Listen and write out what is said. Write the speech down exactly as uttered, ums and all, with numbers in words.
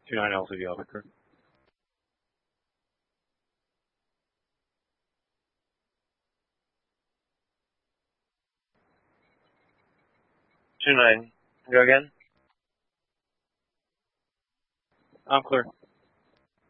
two nine L C D Alpha Crew. two nine. Go again. I'm clear.